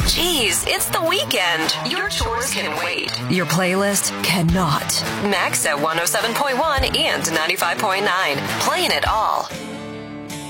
Geez, it's the weekend. Your chores can wait. Your playlist cannot. Max at 107.1 and 95.9. Playing it all.